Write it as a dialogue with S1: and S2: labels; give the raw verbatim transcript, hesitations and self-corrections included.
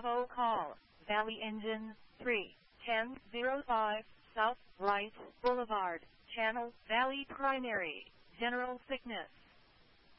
S1: Bravo call, Valley Engine three ten oh five, South Wright Boulevard, Channel Valley Primary, General Sickness.